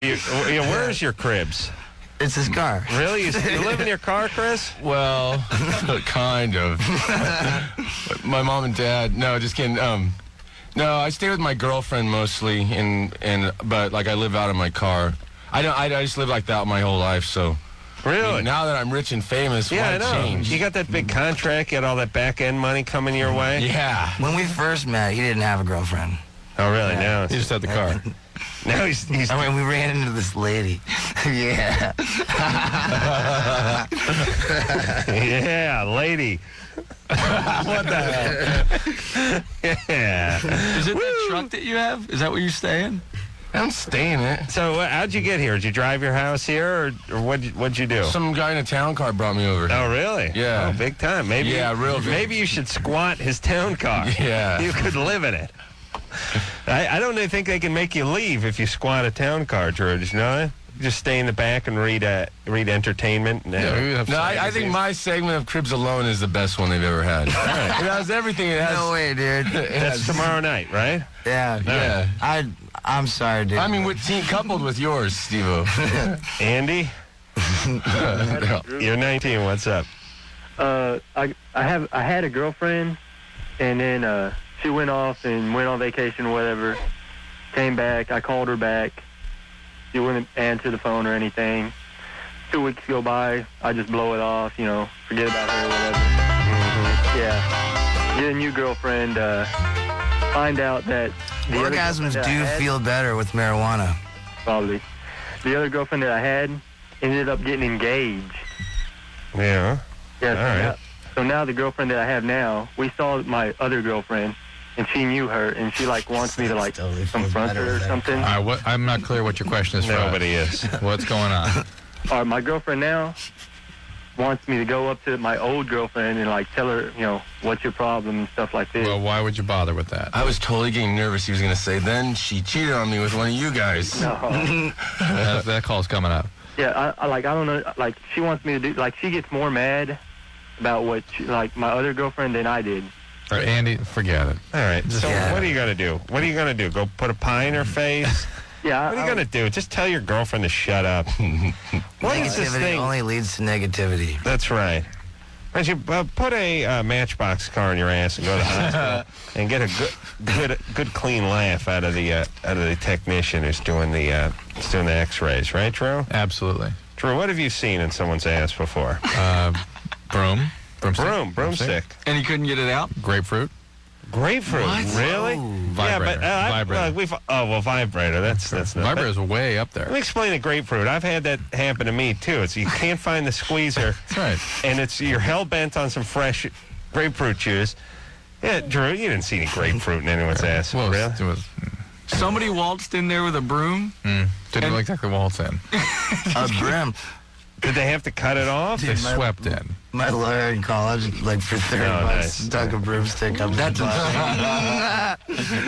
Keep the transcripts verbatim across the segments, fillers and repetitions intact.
you, you know, where is your cribs? It's his car. Really? You, you live in your car, Chris? Well, kind of. My mom and dad. No, just kidding. Um, no, I stay with my girlfriend mostly, and and but like I live out of my car. I don't. I, I just live like that my whole life. So. Really? I mean, now that I'm rich and famous, yeah, why I know. change? You got that big contract, you got all that back end money coming your way? Yeah. When we first met, he didn't have a girlfriend. Oh, really? Yeah. Now He just had the car. now he's, he's I mean, we ran into this lady. yeah. yeah, lady. What the hell? Yeah. Is it that truck that you have? Is that what you're staying? I'm staying it. So uh, how'd you get here? Did you drive your house here, or, or what'd, you, what'd you do? Some guy in a town car brought me over. Oh, really? Yeah. Oh, big time. Maybe. Yeah, real big. Maybe you should squat his town car. Yeah. You could live in it. I, I don't even think they can make you leave if you squat a town car, George. You know? Just stay in the back and read uh, read entertainment. And, uh, Yeah, no, I, I think my segment of Cribs Alone is the best one they've ever had. It has everything. It has. No way, dude. It That's has, tomorrow night, right? Yeah. Yeah. I, I'm sorry, dude. I mean, with team coupled with yours, Steve-O. Andy, you're nineteen. What's up? Uh, I I have I had a girlfriend, and then uh, she went off and went on vacation or whatever. Came back. I called her back. She wouldn't answer the phone or anything. Two weeks go by. I just blow it off. You know, forget about her or whatever. Mm-hmm. Yeah. Get a new girlfriend. Uh, find out that the other Orgasms girlfriend that I do had- feel better with marijuana. probably. The other girlfriend that I had ended up getting engaged. Yeah. Yeah, All so, right. now, so now the girlfriend that I have now, we saw my other girlfriend, and she knew her, and she like wants me to like Totally feels confront better her or with that. something. All right, what, I'm not clear what your question is for. Nobody is. What's going on? Or my girlfriend now wants me to go up to my old girlfriend and like tell her, you know, what's your problem and stuff like this. Well, why would you bother with that? I was totally getting nervous. He was going to say, then she cheated on me with one of you guys. No. that, that call's coming up. Yeah, I, I like I don't know, like she wants me to do, like she gets more mad about what she, like my other girlfriend than I did. All right, Andy, forget it. All right. So Yeah. what are you gonna do? What are you gonna do? Go put a pie in her face? Yeah. What are I, you gonna do? Just tell your girlfriend to shut up. What is this Negativity thing? only leads to negativity. That's right. Why don't you uh, put a uh, Matchbox car in your ass and go to the hospital and get a good, good, good, clean laugh out of the uh, out of the technician who's doing the uh, who's doing the X-rays, right, Drew? Absolutely. Drew, what have you seen in someone's ass before? Uh, broom. Broomstick. Broom, broomstick, And he couldn't get it out? Grapefruit. grapefruit. Really? Yeah, Vibrator. but uh, I- Vibrator. uh, we've oh well, vibrator. That's that's not. Vibrator is way up Let me there. explain the grapefruit. I've had that happen to me too. It's you can't find the squeezer, That's right. and it's you're hell bent on some fresh grapefruit juice. Yeah, Drew, you didn't see any grapefruit in anyone's ass, Well, really? it was, Somebody waltzed in there with a broom? mm, didn't And- exactly waltz in. A brim. Did they have to cut it off? They my- swept in. My lawyer in college, like for thirty Oh, bucks, nice. stuck a broomstick up That's his butt.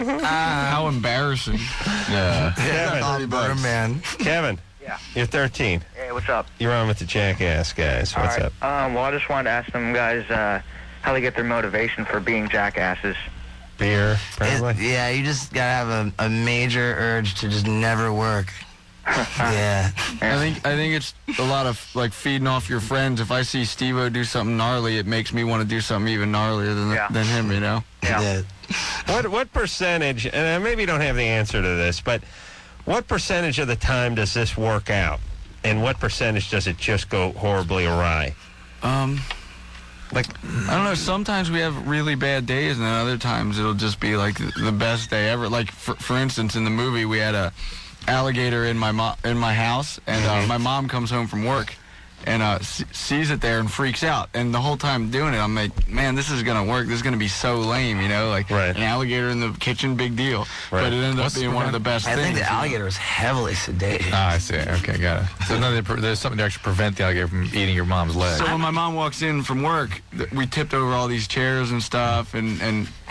How embarrassing. Yeah. Kevin, Oh, broom man. Kevin, Yeah. you're thirteen. Hey, what's up? You're on with the Jackass guys. What's All up? right. Um, well, I just wanted to ask them guys uh, how they get their motivation for being jackasses. Beer, It- probably. yeah, you just gotta have a, a major urge to just never work. Yeah. I think I think it's a lot of like feeding off your friends. If I see Steve-O do something gnarly, it makes me want to do something even gnarlier than Yeah. than him, you know? Yeah. Yeah. What what percentage? And I maybe don't have the answer to this, but what percentage of the time does this work out, and what percentage does it just go horribly awry? Um, Like, I don't know. Sometimes we have really bad days, and then other times it'll just be like the best day ever. Like for for instance, in the movie, we had a alligator in my mo- in my house, and uh, my mom comes home from work and uh, s- sees it there and freaks out. And the whole time doing it, I'm like, man, this is gonna work. This is gonna be so lame, you know? Like Right. an alligator in the kitchen, big deal. Right. But it ended What's up being the- one of the best I things. think the you know? alligator was heavily sedated. Ah, I see. Okay, got it. So no, they- there's something to actually prevent the alligator from eating your mom's leg. So when my mom walks in from work, th- we tipped over all these chairs and stuff, and, and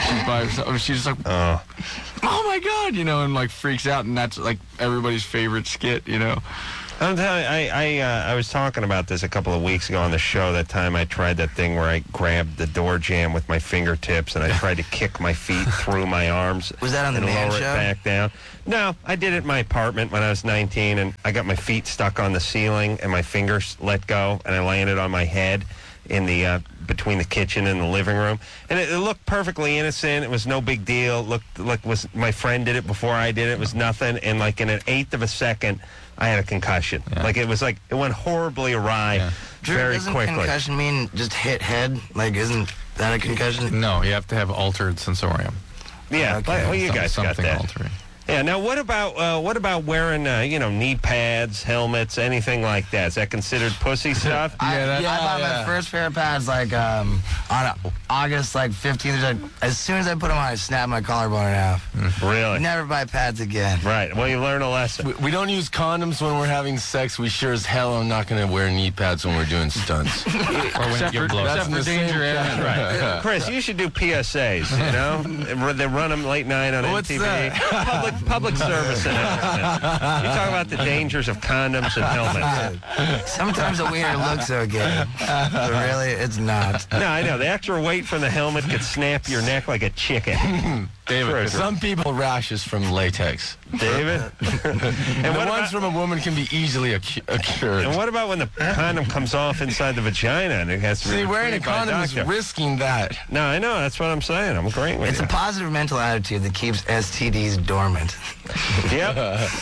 she's by herself. She's just like, Oh. oh my God, you know, and like freaks out, and that's like everybody's favorite skit, you know. I'm telling you, I I, uh, I was talking about this a couple of weeks ago on the show. That time I tried that thing where I grabbed the door jamb with my fingertips and I tried to kick my feet through my arms. Was that on the and Man lower Show? it back down. No, I did it in my apartment when I was nineteen, and I got my feet stuck on the ceiling and my fingers let go, and I landed on my head in the uh, between the kitchen and the living room, and it, it looked perfectly innocent. It was no big deal. It looked like was my friend did it before I did it. It was nothing, and like in an eighth of a second, I had a concussion. Yeah. Like it was like it went horribly awry Yeah. Drew, very doesn't quickly. concussion mean just hit head? Like, isn't that a concussion? No, you have to have altered sensorium. Yeah, Okay. well, you Some- guys got something that. altering. Yeah. Now, what about uh, what about wearing uh, you know knee pads, helmets, anything like that? Is that considered pussy stuff? I, Yeah, that- I bought yeah. my first pair of pads like um, on August like fifteenth. Like, as soon as I put them on, I snapped my collarbone in half. Really? Never buy pads again. Right. Well, you learn a lesson. We, we don't use condoms when we're having sex. We sure as hell are not going to wear knee pads when we're doing stunts. Or when Except you for, get blown. except for the same Danger Ed. Right. Chris, you should do P S As, you know? They run them late night on What's M T V. that? Public, public service announcement. You talk about the dangers of condoms and helmets. Sometimes the wiener looks okay, but really, it's not. No, I know. The extra weight from the helmet could snap your neck like a chicken. David, Chris. Some people rashes from latex. David? and, And what the ones about, from a woman can be easily accu- cured. and what about when the condom comes off inside the vagina and it has to be See, wearing a retrieved by condom is doctor? risking that. No, I know. That's what I'm saying. I'm agreeing with It's you. a positive mental attitude that keeps S T Ds dormant. Yep.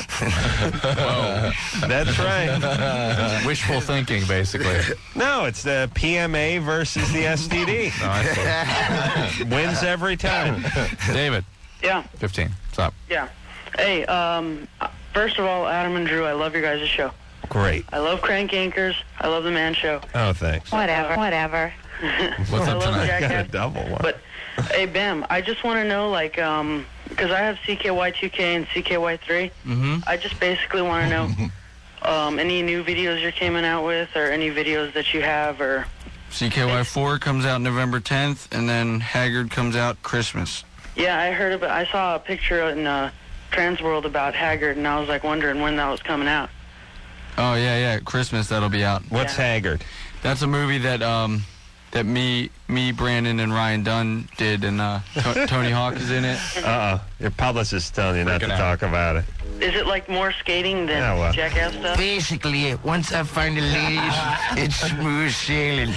That's right. wishful thinking, basically. No, it's the P M A versus the S T D. No, I see. Wins every time. David, Yeah, fifteen. Stop. yeah. Hey, um, first of all, Adam and Drew, I love your guys' show. Great. I love Crank Anchors. I love The Man Show. Oh, thanks. Whatever, whatever. What's I up love tonight? Got a Jackass. double one. But, hey, Bam, I just want to know, like, um, because I have C K Y two K and C K Y three. Mm-hmm. I just basically want to know um, any new videos you're coming out with or any videos that you have or... C K Y four comes out November tenth, and then Haggard comes out Christmas. Yeah, I heard about... I saw a picture in uh, Transworld about Haggard, and I was, like, wondering when that was coming out. Oh, yeah, yeah, Christmas, that'll be out. What's Yeah. Haggard? That's a movie that um that me, me, Brandon, and Ryan Dunn did, and uh, to- Tony Hawk is in it. Uh-oh. Your publicist is telling you not to Freaking out. talk about it. Is it, like, more skating than Yeah, well. Jackass stuff? Basically, once I find a lady, it's smooth sailing.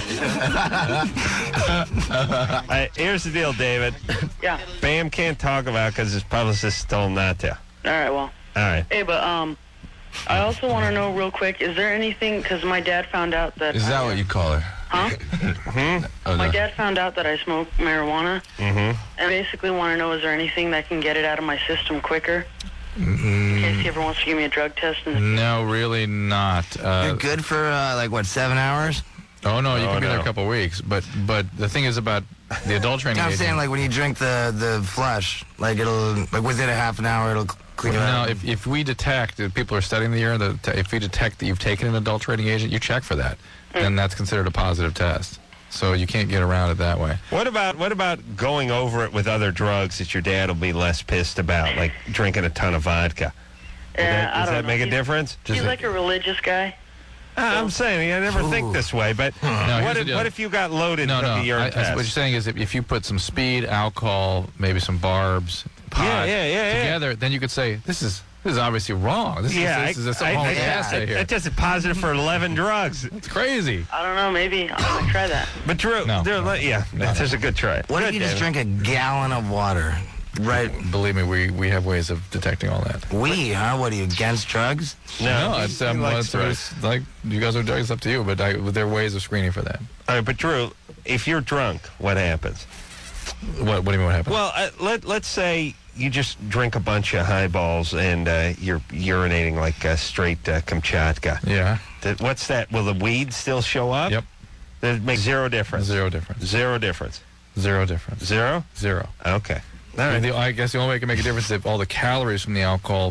Uh, here's the deal, David. Yeah. Bam can't talk about it because his publicist told him not to. All right, well... All right. Hey, but um, I also want to know real quick, is there anything, because my dad found out that... Is that what you call her? Huh? Oh, My no. dad found out that I smoke marijuana, Mm-hmm. and basically want to know, is there anything that can get it out of my system quicker? In case he ever wants to give me a drug test. And No, really not. Uh, You're good for, uh, like, what, seven hours? oh, no, you Oh, can be there no. a couple weeks. But but the thing is about the adulterating I'm agent. saying, like, when you drink the, the flush, like, it'll, like, within a half an hour, it'll clean it No, out. if, if we detect, if people are studying the urine, the, if we detect that you've taken an adulterating agent, you check for that. Then that's considered a positive test. So you can't get around it that way. What about what about going over it with other drugs that your dad will be less pissed about, like drinking a ton of vodka? Does Yeah, that, I does don't that know. make a He's- difference? he's like a religious guy. Uh, I'm saying I never think this way, but No, here's what the if deal. what if you got loaded No, from no. the urine I, I, test? what you're saying is if, if you put some speed, alcohol, maybe some barbs, pot Yeah, yeah, yeah, yeah. together, then you could say, this is this is obviously wrong. This yeah, is, this is I, some I, whole I, assay I, here. I tested positive for eleven drugs. It's crazy. I don't know, maybe. I might try that. But Drew, No, Drew, no, let- yeah, no. there's a good try. What Good, if you just David. drink a gallon of water? Right. Believe me, we, we have ways of detecting all that. We, huh? What are you, against drugs? No, No, he- it's, he um, likes well, it's, drugs. it's like you guys are drugs. It's up to you, but I, there are ways of screening for that. All right, but Drew, if you're drunk, what happens? What, what do you mean? What happened? Well, uh, let let's say you just drink a bunch of highballs and uh, you're urinating like uh, straight uh, Kamchatka. yeah. Th- What's that? Will the weed still show up? Yep. It makes zero difference. Zero difference. Zero difference. Zero difference. Zero? Zero. Okay. All right. The, I guess the only way it can make a difference is if all the calories from the alcohol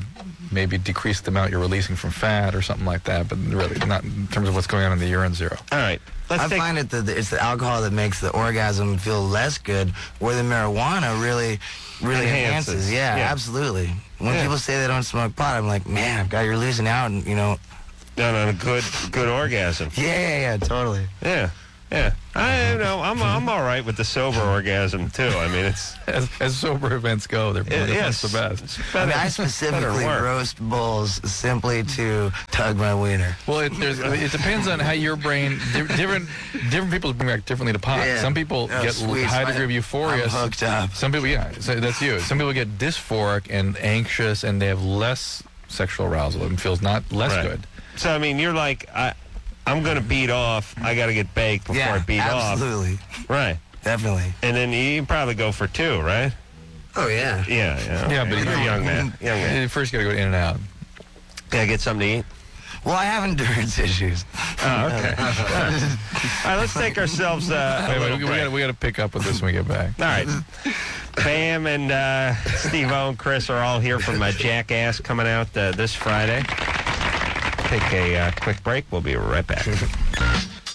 maybe decrease the amount you're releasing from fat or something like that, but really not in terms of what's going on in the urine zero. All right. Let's I take, find it that it's the alcohol that makes the orgasm feel less good, where the marijuana really, really Enhances. enhances. Yeah, Yeah. absolutely. When Yeah. people say they don't smoke pot, I'm like, man, God, you're losing out, and you know. on a good, good orgasm. Yeah, yeah, yeah, totally. Yeah. Yeah. I you know. I'm I'm all right with the sober orgasm too. I mean, it's As, as sober events go, they're it, they're yes, the best. it's I mean, better- I better specifically work. roast bulls simply to tug my wiener. Well, it, there's, it depends on how your brain, di- different different people's brain react differently to pot. Yeah. Some people Oh, get sweet. high degree of euphoria. I'm hooked up. Some people, yeah, so that's you. Some people get dysphoric and anxious, and they have less sexual arousal and feels not less Right. good. So I mean, you're like, I, I'm gonna beat off. I got to get baked before Yeah, I beat absolutely. off. Right. Definitely. And then you probably go for two, right? Oh, yeah. Yeah. Yeah. Yeah, okay. but you're a young man. Young man. You first got to go in and out. Gotta get something to eat. Well, I have endurance issues. Oh, okay. All right, let's take ourselves uh, a Wait, wait, little we, we break. got we got to pick up with this when we get back. All right. Bam and uh, Steve-O and Chris are all here from uh, Jackass coming out uh, this Friday. Take a uh, quick break. We'll be right back.